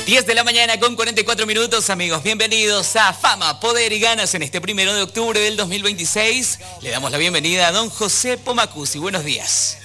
10 de la mañana con 44 minutos, amigos. Bienvenidos a Fama, Poder y Ganas en este 1 de octubre del 2026. Le damos la bienvenida a don José Pomacuzzi. Buenos días.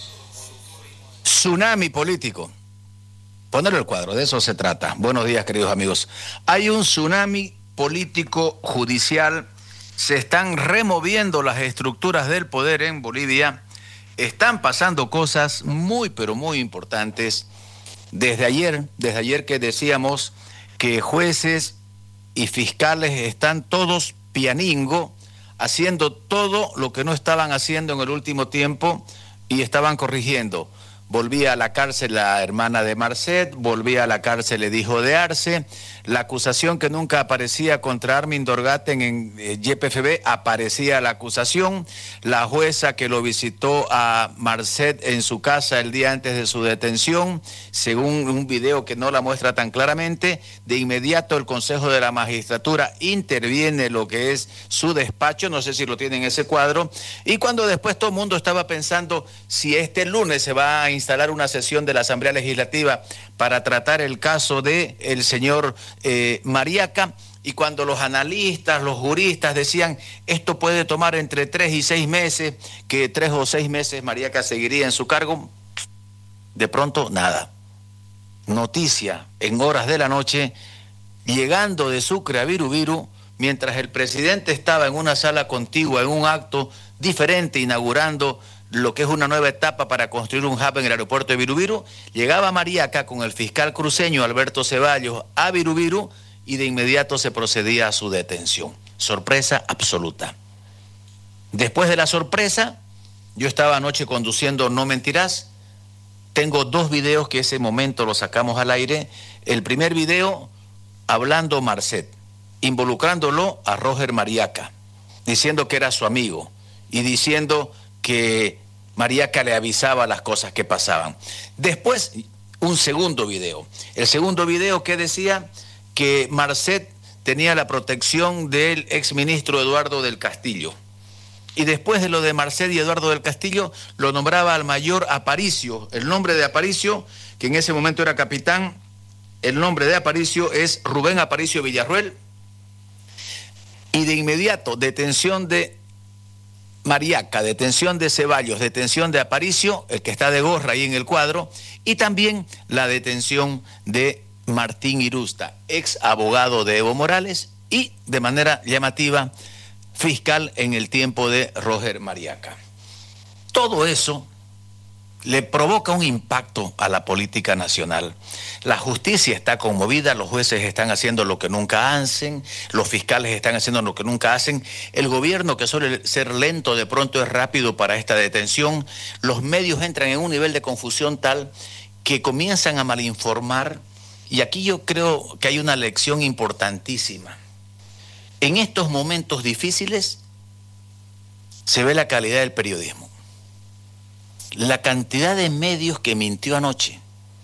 Tsunami político. Ponerlo el cuadro, de eso se trata. Buenos días, queridos amigos. Hay un tsunami político judicial. Se están removiendo las estructuras del poder en Bolivia. Están pasando cosas muy, pero muy importantes. Desde ayer que decíamos que jueces y fiscales están todos pianingo, haciendo todo lo que no estaban haciendo en el último tiempo y estaban corrigiendo. Volvía a la cárcel la hermana de Marcet, volvía a la cárcel el hijo de Arce, la acusación que nunca aparecía contra Armin Dorgaten en YPFB, aparecía la acusación, la jueza que lo visitó a Marcet en su casa el día antes de su detención, según un video que no la muestra tan claramente, de inmediato el Consejo de la Magistratura interviene lo que es su despacho, no sé si lo tienen en ese cuadro, y cuando después todo el mundo estaba pensando si este lunes se va a instalar una sesión de la Asamblea Legislativa para tratar el caso de el señor Mariaca, y cuando los analistas, los juristas decían esto puede tomar entre 3 y 6 meses, que 3 o 6 meses Mariaca seguiría en su cargo, de pronto nada. Noticia en horas de la noche, llegando de Sucre a Virubiru, mientras el presidente estaba en una sala contigua, en un acto diferente, inaugurando lo que es una nueva etapa para construir un hub en el aeropuerto de Virubiru, llegaba Mariaca con el fiscal cruceño Alberto Ceballos a Virubiru y de inmediato se procedía a su detención. Sorpresa absoluta. Después de la sorpresa, yo estaba anoche conduciendo No Mentirás. Tengo 2 videos que ese momento los sacamos al aire. El primer video, hablando Marcet, involucrándolo a Roger Mariaca, diciendo que era su amigo y diciendo que Mariaca le avisaba las cosas que pasaban. Después, un segundo video. El segundo video que decía que Marcet tenía la protección del exministro Eduardo del Castillo. Y después de lo de Marcet y Eduardo del Castillo, lo nombraba al mayor Aparicio. El nombre de Aparicio, que en ese momento era capitán, el nombre de Aparicio es Rubén Aparicio Villarruel. Y de inmediato, detención de Mariaca, detención de Ceballos, detención de Aparicio, el que está de gorra ahí en el cuadro, y también la detención de Martín Irusta, ex abogado de Evo Morales y, de manera llamativa, fiscal en el tiempo de Roger Mariaca. Todo eso le provoca un impacto a la política nacional. La justicia está conmovida, los jueces están haciendo lo que nunca hacen, los fiscales están haciendo lo que nunca hacen, el gobierno, que suele ser lento, de pronto es rápido para esta detención, los medios entran en un nivel de confusión tal que comienzan a malinformar, y aquí yo creo que hay una lección importantísima. En estos momentos difíciles se ve la calidad del periodismo. La cantidad de medios que mintió anoche,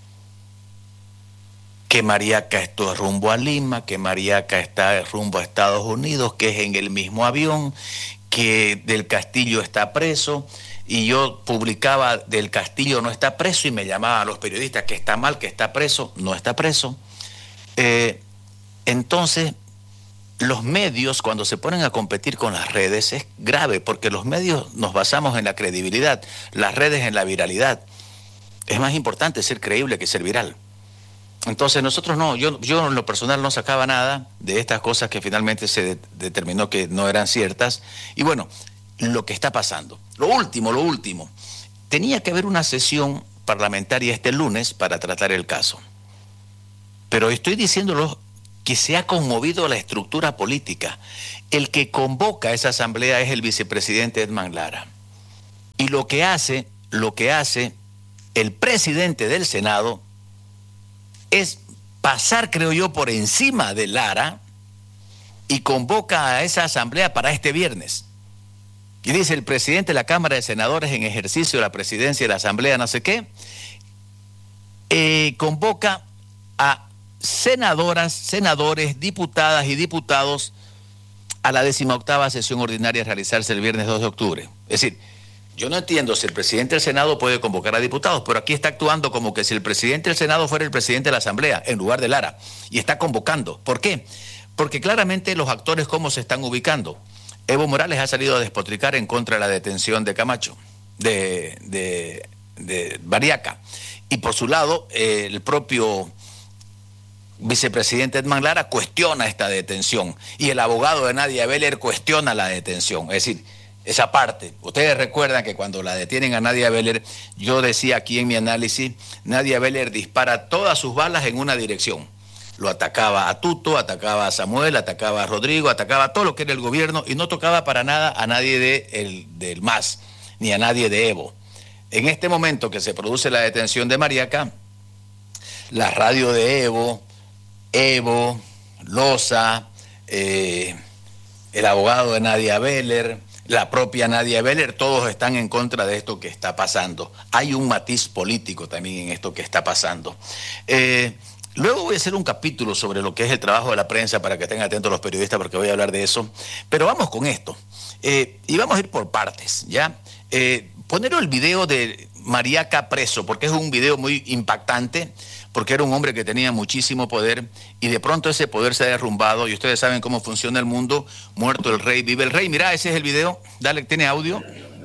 que Mariaca está rumbo a Lima, que Mariaca está rumbo a Estados Unidos, que es en el mismo avión, que Del Castillo está preso, y yo publicaba Del Castillo no está preso y me llamaban a los periodistas que está mal, que está preso, no está preso. Entonces, los medios, cuando se ponen a competir con las redes, es grave, porque los medios nos basamos en la credibilidad, las redes en la viralidad. Es más importante ser creíble que ser viral. Entonces nosotros no, yo en lo personal no sacaba nada de estas cosas que finalmente se determinó que no eran ciertas. Y bueno, lo que está pasando. Lo último, tenía que haber una sesión parlamentaria este lunes para tratar el caso. Pero estoy diciéndolo que se ha conmovido la estructura política. El que convoca a esa asamblea es el vicepresidente Edman Lara. Y lo que hace el presidente del Senado es pasar, creo yo, por encima de Lara y convoca a esa asamblea para este viernes. Y dice el presidente de la Cámara de Senadores en ejercicio de la presidencia de la asamblea, no sé qué, convoca a senadoras, senadores, diputadas y diputados a la 18ª sesión ordinaria a realizarse el viernes 2 de octubre. Es decir, Yo no entiendo si el presidente del Senado puede convocar a diputados, pero aquí está actuando como que si el presidente del Senado fuera el presidente de la Asamblea, en lugar de Lara, y está convocando. ¿Por qué? Porque claramente los actores cómo se están ubicando. Evo Morales ha salido a despotricar en contra de la detención de Camacho, de Mariaca. Y por su lado, el propio vicepresidente Edman Lara cuestiona esta detención, y el abogado de Nadia Beller cuestiona la detención. Es decir, esa parte. Ustedes recuerdan que cuando la detienen a Nadia Beller, yo decía aquí en mi análisis, Nadia Beller dispara todas sus balas en una dirección. Lo atacaba a Tuto, atacaba a Samuel, atacaba a Rodrigo, atacaba a todo lo que era el gobierno y no tocaba para nada a nadie del MAS, ni a nadie de Evo. En este momento que se produce la detención de Mariaca, la radio de Evo, Loza, el abogado de Nadia Beller, la propia Nadia Beller, todos están en contra de esto que está pasando. Hay un matiz político también en esto que está pasando. Luego voy a hacer un capítulo sobre lo que es el trabajo de la prensa para que estén atentos los periodistas porque voy a hablar de eso. Pero vamos con esto. Y vamos a ir por partes, ¿ya? Poner el video de Mariaca preso, porque es un video muy impactante, porque era un hombre que tenía muchísimo poder y de pronto ese poder se ha derrumbado y ustedes saben cómo funciona el mundo. Muerto el rey, vive el rey. Mirá, ese es el video. Dale, ¿tiene audio?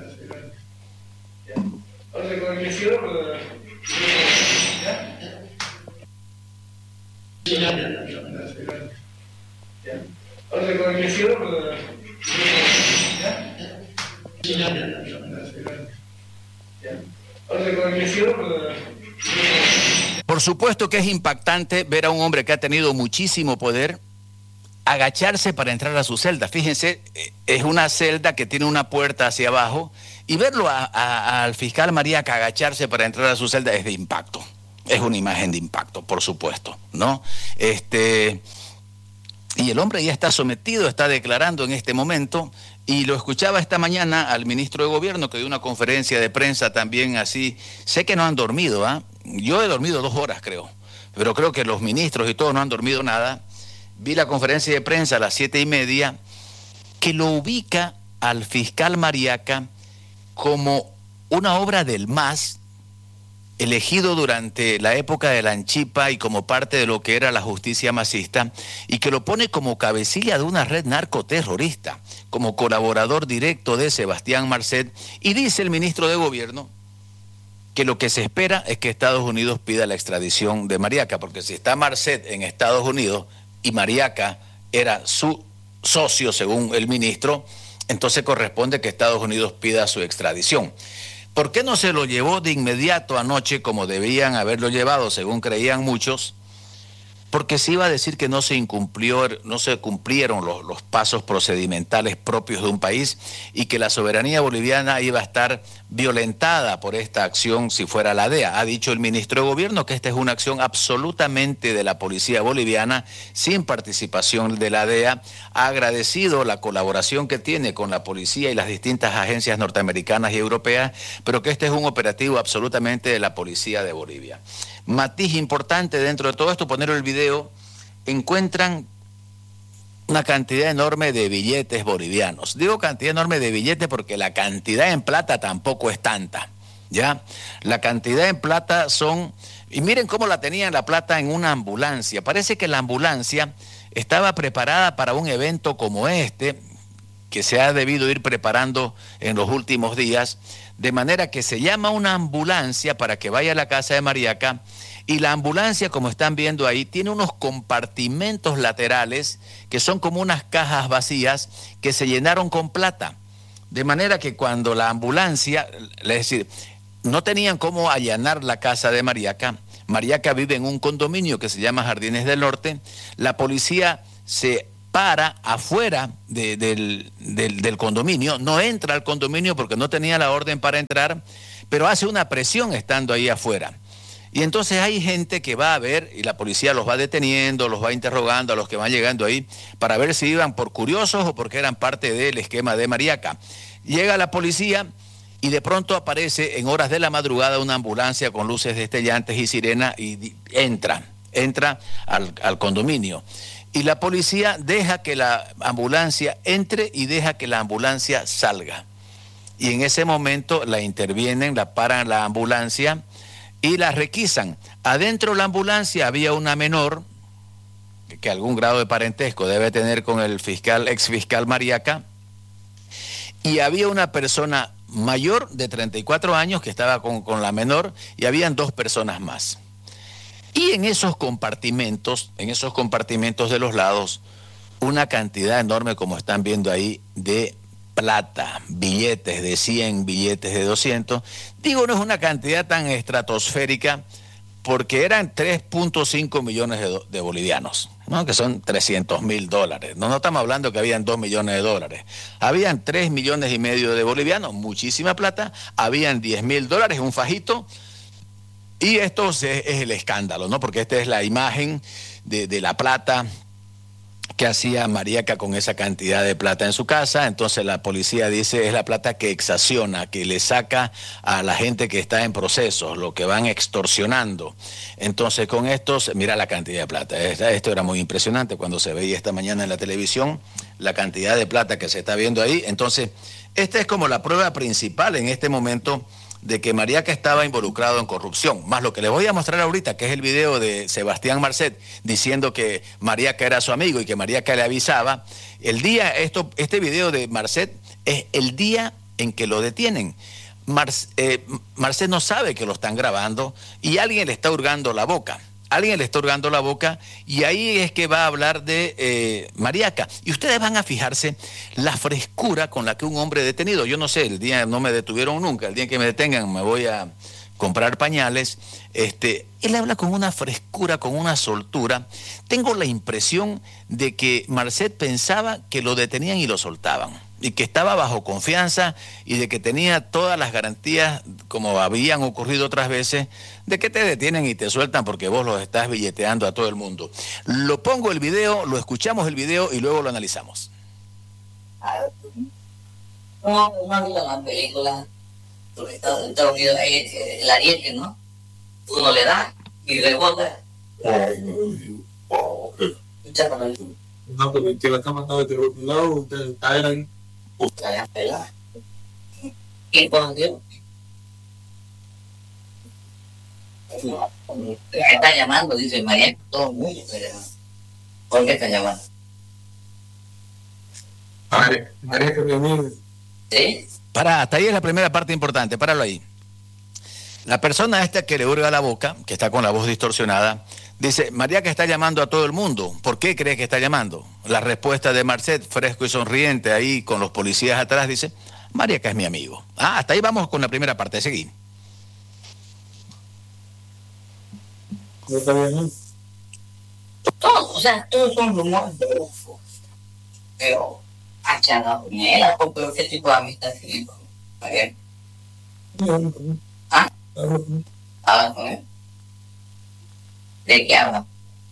Por supuesto que es impactante ver a un hombre que ha tenido muchísimo poder agacharse para entrar a su celda. Fíjense, es una celda que tiene una puerta hacia abajo y verlo al fiscal Mariaca agacharse para entrar a su celda es de impacto. Es una imagen de impacto, por supuesto, ¿no? Y el hombre ya está sometido, está declarando en este momento, y lo escuchaba esta mañana al ministro de Gobierno que dio una conferencia de prensa también así. Sé que no han dormido, ¿ah? Yo he dormido 2 horas, creo, pero creo que los ministros y todos no han dormido nada. Vi la conferencia de prensa a las 7:30 que lo ubica al fiscal Mariaca como una obra del MAS, elegido durante la época de la Anchipa y como parte de lo que era la justicia masista, y que lo pone como cabecilla de una red narcoterrorista, como colaborador directo de Sebastián Marcet, y dice el ministro de Gobierno que lo que se espera es que Estados Unidos pida la extradición de Mariaca, porque si está Marcet en Estados Unidos y Mariaca era su socio, según el ministro, entonces corresponde que Estados Unidos pida su extradición. ¿Por qué no se lo llevó de inmediato anoche como debían haberlo llevado, según creían muchos? Porque se iba a decir que no se cumplieron los pasos procedimentales propios de un país y que la soberanía boliviana iba a estar violentada por esta acción si fuera la DEA. Ha dicho el ministro de Gobierno que esta es una acción absolutamente de la policía boliviana, sin participación de la DEA. Ha agradecido la colaboración que tiene con la policía y las distintas agencias norteamericanas y europeas, pero que este es un operativo absolutamente de la policía de Bolivia. Matiz importante dentro de todo esto, poner el video, encuentran una cantidad enorme de billetes bolivianos. Digo cantidad enorme de billetes porque la cantidad en plata tampoco es tanta, ¿ya? La cantidad en plata son... Y miren cómo la tenían la plata en una ambulancia. Parece que la ambulancia estaba preparada para un evento como este, que se ha debido ir preparando en los últimos días, de manera que se llama una ambulancia para que vaya a la casa de Mariaca, y la ambulancia, como están viendo ahí, tiene unos compartimentos laterales que son como unas cajas vacías que se llenaron con plata, de manera que cuando la ambulancia, es decir, no tenían cómo allanar la casa de Mariaca. Mariaca vive en un condominio que se llama Jardines del Norte. La policía se para afuera del condominio, no entra al condominio porque no tenía la orden para entrar, pero hace una presión estando ahí afuera. Y entonces hay gente que va a ver, y la policía los va deteniendo, los va interrogando a los que van llegando ahí, para ver si iban por curiosos o porque eran parte del esquema de Mariaca. Llega la policía y de pronto aparece en horas de la madrugada una ambulancia con luces destellantes y sirena y entra al condominio. Y la policía deja que la ambulancia entre y deja que la ambulancia salga. y en ese momento la intervienen, la paran la ambulancia y la requisan. Adentro de la ambulancia había una menor que algún grado de parentesco debe tener con el fiscal, ex fiscal Mariaca, y había una persona mayor de 34 años que estaba con la menor, y habían 2 personas más. Y en esos compartimentos de los lados, una cantidad enorme, como están viendo ahí, de plata, billetes de 100, billetes de 200. Digo, no es una cantidad tan estratosférica, porque eran 3.5 millones de bolivianos, ¿no? Que son $300.000. No estamos hablando que habían 2 millones de dólares. Habían 3,5 millones de bolivianos, muchísima plata. Habían $10.000, un fajito. Y esto es el escándalo, ¿no? Porque esta es la imagen de la plata que hacía Mariaca con esa cantidad de plata en su casa. Entonces la policía dice es la plata que extorsiona, que le saca a la gente que está en procesos, lo que van extorsionando. Entonces con estos, mira la cantidad de plata. Esto era muy impresionante cuando se veía esta mañana en la televisión, la cantidad de plata que se está viendo ahí. Entonces, esta es como la prueba principal en este momento de que Mariaca estaba involucrado en corrupción, más lo que les voy a mostrar ahorita, que es el video de Sebastián Marcet diciendo que Mariaca era su amigo y que Mariaca le avisaba. Este video de Marcet es el día en que lo detienen. Marcet no sabe que lo están grabando y alguien le está hurgando la boca. Y ahí es que va a hablar de Mariaca. Y ustedes van a fijarse la frescura con la que un hombre detenido, yo no sé, el día no me detuvieron nunca, el día que me detengan me voy a comprar pañales, él habla con una frescura, con una soltura. Tengo la impresión de que Marcet pensaba que lo detenían y lo soltaban, y que estaba bajo confianza y de que tenía todas las garantías, como habían ocurrido otras veces, de que te detienen y te sueltan porque vos los estás billeteando a todo el mundo. Lo pongo el video, lo escuchamos el video y luego lo analizamos. No ha visto la película sobre Estados Unidos, el ariete, ¿no? Uno le da y rebota. No, pero que la cama estaba de otro lado, ustedes caen. Usted ya pela. ¿Qué pondió? Está llamando, dice María, todo muy pero ¿por qué está llamando? María que mi amigo. ¿Sí? Hasta ahí es la primera parte importante, páralo ahí. La persona esta que le hurga la boca, que está con la voz distorsionada, dice, Mariaca está llamando a todo el mundo. ¿Por qué cree que está llamando? La respuesta de Marcet, fresco y sonriente, ahí con los policías atrás, dice, Mariaca es mi amigo. Hasta ahí vamos con la primera parte, seguí. No está bien. Todos son rumores de UFO. Pero, achado, pero ¿qué tipo de amistad tiene con Mariaca? ¿Ah? ¿Hablan con él? ¿De qué hablan?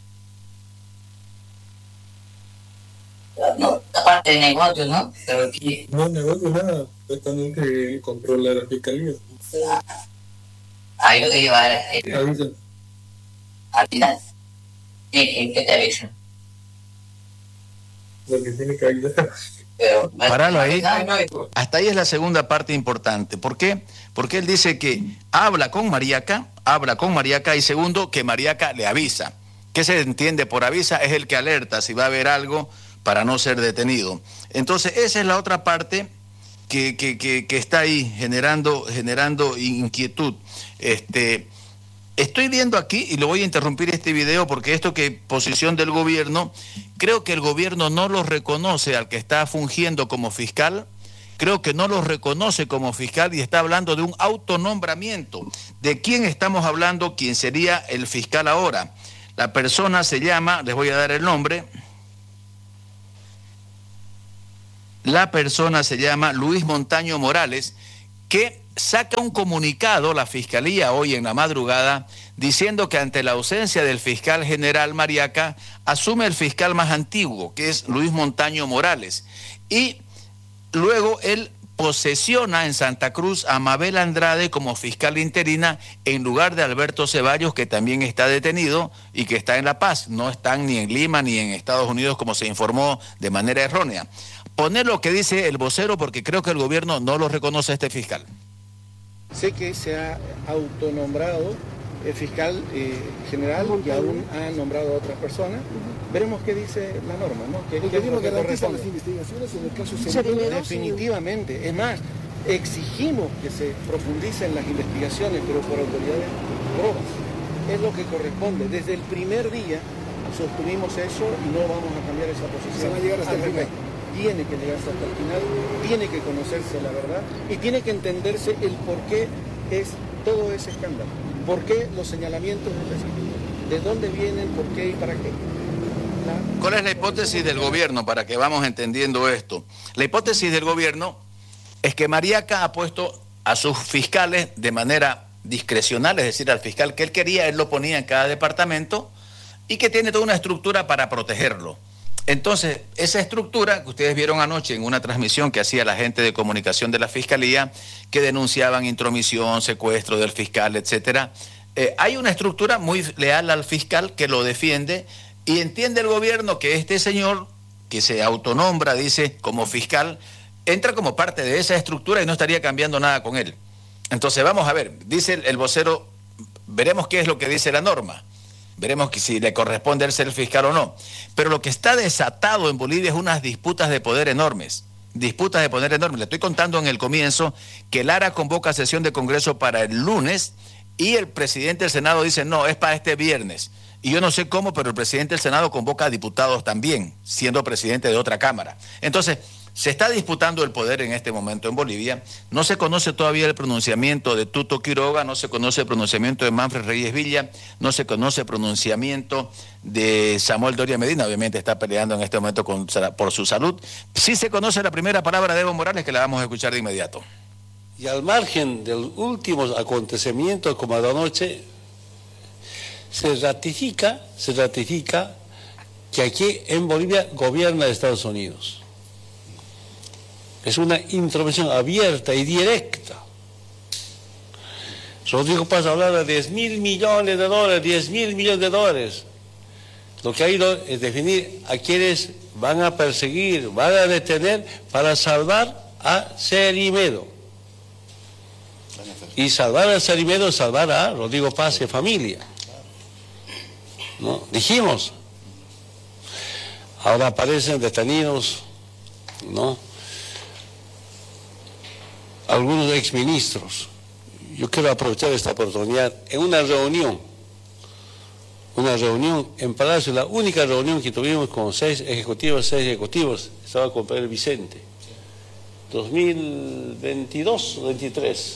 No, aparte de negocio, ¿no? Pero aquí... No, negocio nada. Es también que controla la fiscalía. Hay que llevar Avisan. avisar. ¿Qué te avisan? Lo que tiene que avisar. Pero... Páralo ahí. Hasta ahí es la segunda parte importante. ¿Por qué? Porque él dice que habla con Mariaca, y segundo, que Mariaca le avisa. ¿Qué se entiende por avisa? Es el que alerta si va a haber algo para no ser detenido. Entonces, esa es la otra parte que está ahí generando inquietud. Estoy viendo aquí, y lo voy a interrumpir este video, porque esto que posición del gobierno, creo que el gobierno no lo reconoce al que está fungiendo como fiscal, creo que no lo reconoce como fiscal y está hablando de un autonombramiento. ¿De quién estamos hablando? ¿Quién sería el fiscal ahora? La persona se llama, les voy a dar el nombre, la persona se llama Luis Montaño Morales, que saca un comunicado, la Fiscalía hoy en la madrugada, diciendo que ante la ausencia del fiscal general Mariaca, asume el fiscal más antiguo, que es Luis Montaño Morales. Y luego él posesiona en Santa Cruz a Mabel Andrade como fiscal interina en lugar de Alberto Ceballos, que también está detenido y que está en La Paz. No están ni en Lima ni en Estados Unidos, como se informó de manera errónea. poner lo que dice el vocero porque creo que el gobierno no lo reconoce a este fiscal. Sé que se ha autonombrado fiscal general y aún ha nombrado a otras personas. Veremos qué dice la norma, ¿no? ¿Qué es lo que corresponde? Las investigaciones en el caso Definitivamente. Es más, exigimos que se profundicen las investigaciones, pero por autoridades probas. Es lo que corresponde. Desde el primer día sostuvimos eso y no vamos a cambiar esa posición. Se va a llegar hasta el final. Tiene que llegarse hasta el final, tiene que conocerse la verdad y tiene que entenderse el por qué es todo ese escándalo. ¿Por qué los señalamientos de recibido? ¿De dónde vienen? ¿Por qué y para qué? ¿Cuál es la hipótesis del gobierno para que vamos entendiendo esto? La hipótesis del gobierno es que Mariaca ha puesto a sus fiscales de manera discrecional, es decir, al fiscal que él quería, él lo ponía en cada departamento y que tiene toda una estructura para protegerlo. Entonces, esa estructura que ustedes vieron anoche en una transmisión que hacía la gente de comunicación de la Fiscalía, que denunciaban intromisión, secuestro del fiscal, etcétera, hay una estructura muy leal al fiscal que lo defiende y entiende el gobierno que este señor, que se autonombra, dice, como fiscal, entra como parte de esa estructura y no estaría cambiando nada con él. Entonces, vamos a ver, dice el vocero, veremos qué es lo que dice la norma. Veremos que si le corresponde a él ser el fiscal o no. Pero lo que está desatado en Bolivia es unas disputas de poder enormes. Disputas de poder enormes. Le estoy contando en el comienzo que Lara convoca sesión de Congreso para el lunes y el presidente del Senado dice, no, es para este viernes. Y yo no sé cómo, pero el presidente del Senado convoca a diputados también, siendo presidente de otra Cámara. Entonces, se está disputando el poder en este momento en Bolivia. No se conoce todavía el pronunciamiento de Tuto Quiroga, no se conoce el pronunciamiento de Manfred Reyes Villa, no se conoce el pronunciamiento de Samuel Doria Medina, obviamente está peleando en este momento por su salud. Sí se conoce la primera palabra de Evo Morales, que la vamos a escuchar de inmediato. Y al margen de los últimos acontecimientos como de anoche, se ratifica que aquí en Bolivia gobierna Estados Unidos. Es una intromisión abierta y directa. Rodrigo Paz hablaba de 10.000 millones de dólares, 10.000 millones de dólares. Lo que ha ido es definir a quienes van a perseguir, van a detener para salvar a Cerimedo. Y salvar a Cerimedo, salvar a Rodrigo Paz y familia. ¿No? Dijimos. Ahora aparecen detenidos, ¿no? Algunos exministros. Yo quiero aprovechar esta oportunidad en una reunión en Palacio, la única reunión que tuvimos con 6 ejecutivos, estaba con Pedro Vicente, 2022, 23.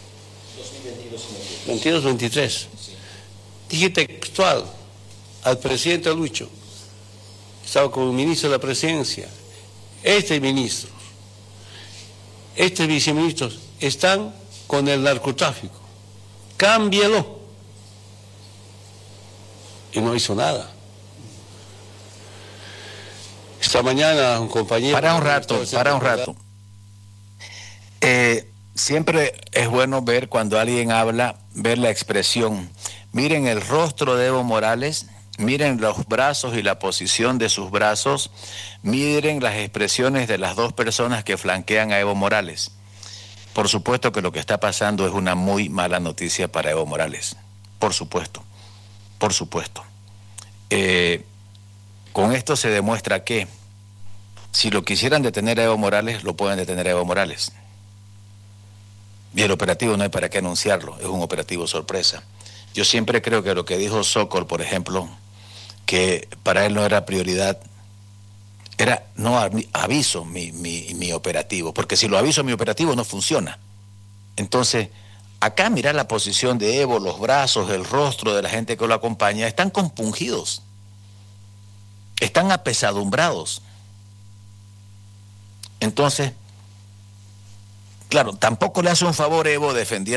22-23. Dije textual al presidente Lucho, estaba con el ministro de la Presidencia, este ministro, estos viceministros están con el narcotráfico, cámbielo. Y no hizo nada. Esta mañana un compañero... Para un rato. Siempre es bueno ver cuando alguien habla, ver la expresión. Miren el rostro de Evo Morales, miren los brazos y la posición de sus brazos, miren las expresiones de las dos personas que flanquean a Evo Morales. Por supuesto que lo que está pasando es una muy mala noticia para Evo Morales. Por supuesto. Con esto se demuestra que si lo quisieran detener a Evo Morales, lo pueden detener a Evo Morales. Y el operativo no hay para qué anunciarlo, es un operativo sorpresa. Yo siempre creo que lo que dijo Sokol, por ejemplo, que para él no era prioridad, era no aviso mi operativo, porque si lo aviso mi operativo no funciona. Entonces, acá mira la posición de Evo, los brazos, el rostro de la gente que lo acompaña, están compungidos, están apesadumbrados. Entonces, claro, tampoco le hace un favor Evo defendiendo